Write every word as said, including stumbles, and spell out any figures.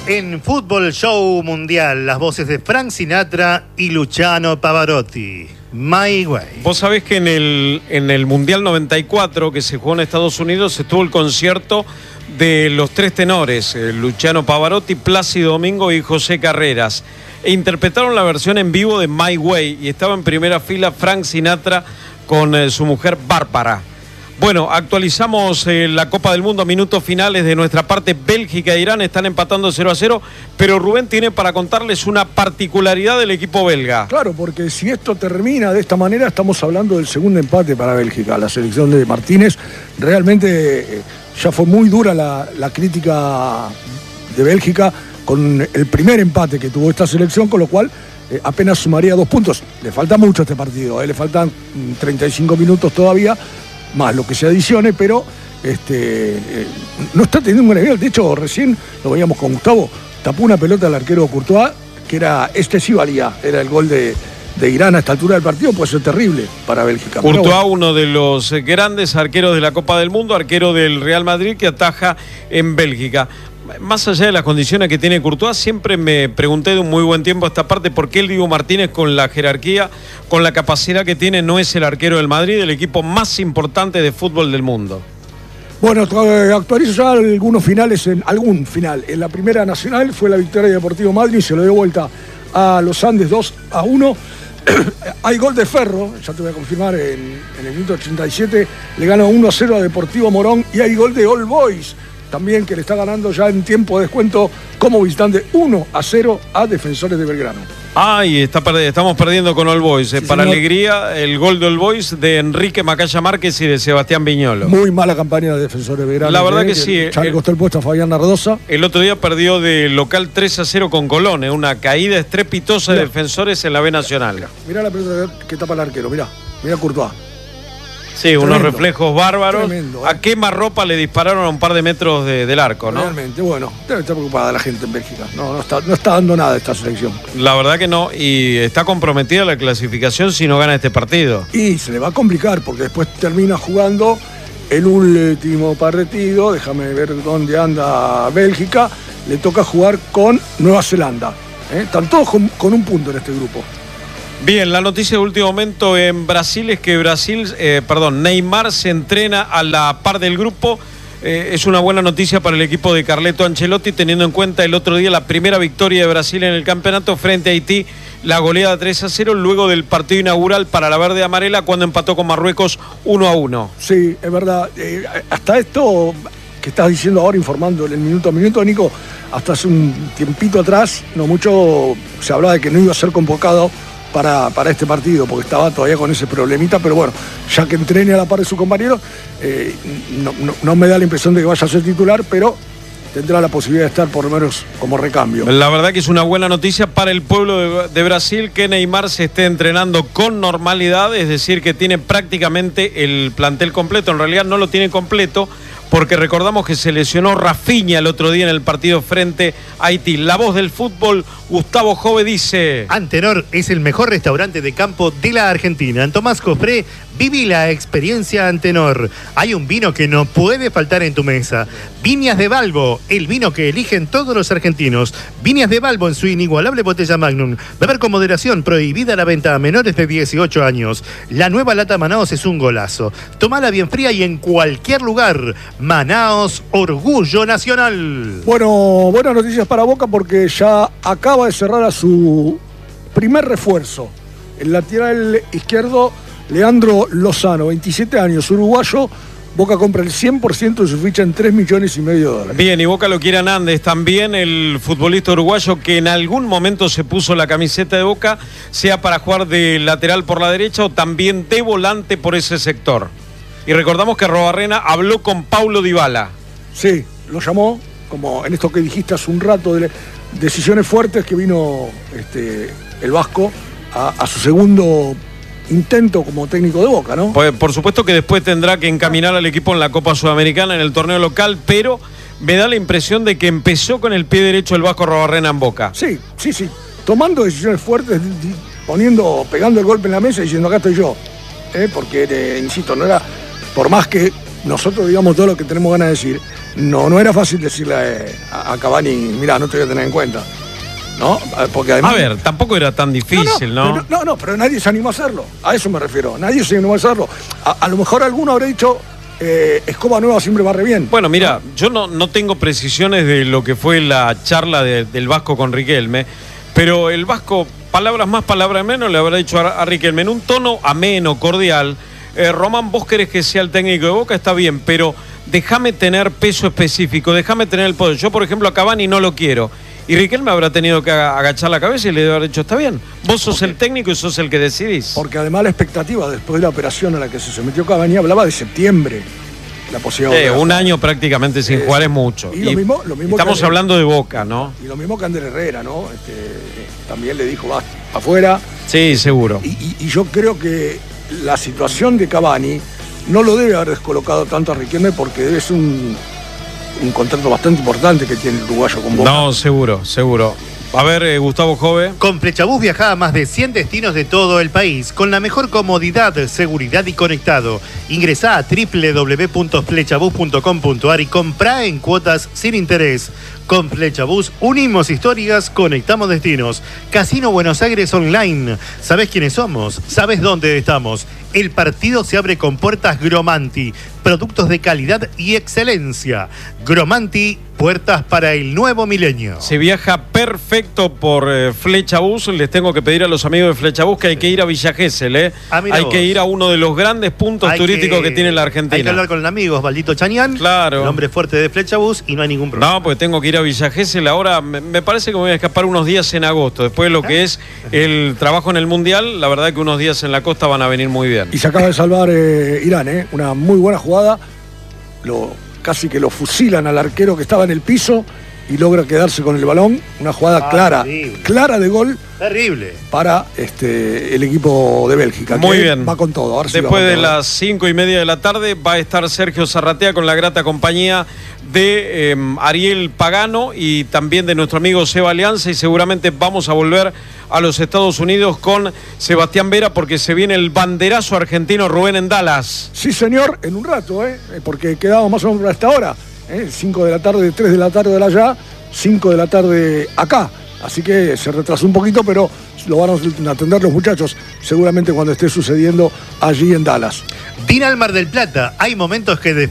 En Fútbol Show Mundial, las voces de Frank Sinatra y Luciano Pavarotti. My Way. Vos sabés que en el, en el Mundial noventa y cuatro, que se jugó en Estados Unidos, estuvo el concierto de los tres tenores, eh, Luciano Pavarotti, Plácido Domingo y José Carreras. E interpretaron la versión en vivo de My Way y estaba en primera fila Frank Sinatra con eh, su mujer Bárbara. Bueno, actualizamos eh, la Copa del Mundo, minutos finales de nuestra parte. Bélgica e Irán están empatando cero a cero, pero Rubén tiene para contarles una particularidad del equipo belga. Claro, porque si esto termina de esta manera, estamos hablando del segundo empate para Bélgica. La selección de Martínez, realmente eh, ya fue muy dura la, la crítica de Bélgica con el primer empate que tuvo esta selección, con lo cual eh, apenas sumaría dos puntos. Le falta mucho a este partido, eh, le faltan treinta y cinco minutos todavía, más lo que se adicione, pero este, eh, no está teniendo un buen nivel. De hecho, recién lo veíamos con Gustavo, tapó una pelota al arquero Courtois, que era, este sí valía, era el gol de, de Irán a esta altura del partido, puede ser terrible para Bélgica. Courtois, bueno, uno de los grandes arqueros de la Copa del Mundo, arquero del Real Madrid, que ataja en Bélgica. Más allá de las condiciones que tiene Courtois, siempre me pregunté de un muy buen tiempo a esta parte por qué el Dibu Martínez, con la jerarquía, con la capacidad que tiene, no es el arquero del Madrid, el equipo más importante de fútbol del mundo. Bueno, actualizo ya algunos finales, en algún final. En la Primera Nacional fue la victoria de Deportivo Madrid, se lo dio vuelta a los Andes dos a uno. Hay gol de Ferro, ya te voy a confirmar, en, en el minuto ochenta y siete, le gana uno a cero a Deportivo Morón, y hay gol de All Boys, también, que le está ganando ya en tiempo de descuento como visitante uno a cero a Defensores de Belgrano. Ay, está perdi- estamos perdiendo con All Boys. Eh, Sí, para señor. alegría, el gol de All Boys de Enrique Macaya Márquez y de Sebastián Viñolo. Muy mala campaña de Defensores de Belgrano. La verdad ¿eh? que sí, Ya le eh, costó el puesto a Fabián Nardosa. El otro día perdió de local tres a cero con Colón, eh, una caída estrepitosa de Mirá. Defensores en la B Nacional. Mirá la pelota que tapa el arquero, mirá. Mirá Courtois. Sí, Tremendo. unos reflejos bárbaros. Tremendo, ¿eh? A quemarropa le dispararon a un par de metros de, del arco, ¿no? Realmente, bueno, debe estar preocupada la gente en Bélgica. No, no está, no está dando nada esta selección. La verdad que no, y está comprometida la clasificación si no gana este partido. Y se le va a complicar porque después termina jugando el último partido. Déjame ver dónde anda Bélgica. Le toca jugar con Nueva Zelanda. ¿eh? Están todos con, con un punto en este grupo. Bien, la noticia de último momento en Brasil es que Brasil, eh, perdón, Neymar se entrena a la par del grupo. Eh, es una buena noticia para el equipo de Carleto Ancelotti, teniendo en cuenta el otro día la primera victoria de Brasil en el campeonato frente a Haití, la goleada tres a cero, luego del partido inaugural para la verde amarela cuando empató con Marruecos uno a uno. Sí, es verdad. Eh, hasta esto que estás diciendo ahora, informando en el minuto a minuto, Nico, hasta hace un tiempito atrás, no mucho, se hablaba de que no iba a ser convocado Para, para este partido, porque estaba todavía con ese problemita, pero bueno, ya que entrene a la par de su compañero, eh, no, no, no me da la impresión de que vaya a ser titular, pero tendrá la posibilidad de estar por lo menos como recambio. La verdad que es una buena noticia para el pueblo de, de Brasil que Neymar se esté entrenando con normalidad, es decir, que tiene prácticamente el plantel completo. En realidad no lo tiene completo, porque recordamos que se lesionó Rafinha el otro día en el partido frente a Haití. La voz del fútbol, Gustavo Jove, dice: Antenor es el mejor restaurante de campo de la Argentina. En Tomás Cofré, viví la experiencia Antenor. Hay un vino que no puede faltar en tu mesa. Viñas de Balbo, el vino que eligen todos los argentinos. Viñas de Balbo en su inigualable botella Magnum. Beber con moderación, prohibida la venta a menores de dieciocho años. La nueva lata Manaos es un golazo. Tomala bien fría y en cualquier lugar. Manaos, orgullo nacional. Bueno, buenas noticias para Boca porque ya acaba de cerrar a su primer refuerzo. El lateral izquierdo, Leandro Lozano, veintisiete años, uruguayo. Boca compra el cien por ciento de su ficha en tres millones y medio de dólares. Bien, y Boca lo quiere a Nández también, el futbolista uruguayo que en algún momento se puso la camiseta de Boca, sea para jugar de lateral por la derecha o también de volante por ese sector. Y recordamos que Arrobarrena habló con Paulo Dybala. Sí, lo llamó, como en esto que dijiste hace un rato, de decisiones fuertes, que vino este, el vasco a, a su segundo intento como técnico de Boca, ¿no? Pues, por supuesto que después tendrá que encaminar al equipo en la Copa Sudamericana, en el torneo local, pero me da la impresión de que empezó con el pie derecho el vasco Arrobarrena en Boca. Sí, sí, sí. Tomando decisiones fuertes, poniendo, pegando el golpe en la mesa y diciendo acá estoy yo. ¿eh? Porque, eh, insisto, no era, por más que nosotros digamos todo lo que tenemos ganas de decir, no, no era fácil decirle a, a Cavani, mira, no te voy a tener en cuenta. ¿No? Porque además, a ver, tampoco era tan difícil, ¿no? No, no, no, no, pero nadie se animó a hacerlo. A eso me refiero. Nadie se animó a hacerlo. A, a lo mejor alguno habrá dicho, eh, escoba nueva siempre barre bien. Bueno, mira, yo no, no tengo precisiones de lo que fue la charla de, del Vasco con Riquelme, pero el Vasco, palabras más, palabras menos, le habrá dicho a, a Riquelme en un tono ameno, cordial. Eh, Román, vos querés que sea el técnico de Boca, está bien, pero déjame tener peso específico, déjame tener el poder. Yo, por ejemplo, a Cavani no lo quiero. Y Riquelme habrá tenido que agachar la cabeza y le habrá dicho, está bien, vos sos el técnico y sos el que decidís. Porque además la expectativa después de la operación a la que se sometió Cavani hablaba de septiembre. La posibilidad eh, de un año prácticamente sin eh, jugar es mucho. Y, y lo mismo, lo mismo estamos que, hablando de Boca, ¿no? Y lo mismo que Ander Herrera, ¿no? Este, también le dijo, vas afuera. Sí, seguro. Y, y, y yo creo que la situación de Cavani no lo debe haber descolocado tanto a Riquelme porque debe ser un... un contrato bastante importante que tiene el uruguayo con Boca. No, seguro, seguro. A ver, eh, Gustavo Jove. Con Flechabús viaja a más de cien destinos de todo el país, con la mejor comodidad, seguridad y conectado. Ingresá a doble u doble u doble u punto flechabús punto com punto ar y comprá en cuotas sin interés. Con Flechabús unimos historias, conectamos destinos. Casino Buenos Aires Online. ¿Sabés quiénes somos? ¿Sabés dónde estamos? El partido se abre con puertas Gromanti. Productos de calidad y excelencia. Gromanti, puertas para el nuevo milenio. Se viaja perfecto por eh, Flechabús. Les tengo que pedir a los amigos de Flechabús que hay que ir a Villa Gesell, ¿eh? Ah, hay vos. que ir a uno de los grandes puntos hay turísticos que, que tiene la Argentina. Hay que hablar con el amigo Osvaldito Chañán, claro. el hombre fuerte de Flechabús, y no hay ningún problema. No, porque tengo que ir a Villa Gesell. Ahora me, me parece que me voy a escapar unos días en agosto. Después de lo que es el trabajo en el Mundial, la verdad que unos días en la costa van a venir muy bien. Y se acaba de salvar eh, Irán, ¿eh? Una muy buena jugada. Lo, casi que lo fusilan al arquero que estaba en el piso y logra quedarse con el balón. Una jugada ah, clara, terrible. clara de gol. Terrible. Para este, el equipo de Bélgica. Muy bien. Va con todo. Ahora sí Después va con de todo. las cinco y media de la tarde va a estar Sergio Zarratea con la grata compañía de eh, Ariel Pagano y también de nuestro amigo Seba Alianza, y seguramente vamos a volver a los Estados Unidos con Sebastián Vera porque se viene el banderazo argentino, Rubén, en Dallas. Sí, señor, en un rato, ¿eh? porque quedamos más o menos para esta hora. ¿eh? cinco de la tarde, tres de la tarde de allá, cinco de la tarde acá. Así que se retrasó un poquito, pero lo van a atender los muchachos seguramente cuando esté sucediendo allí en Dallas. Dinal Mar del Plata, hay momentos que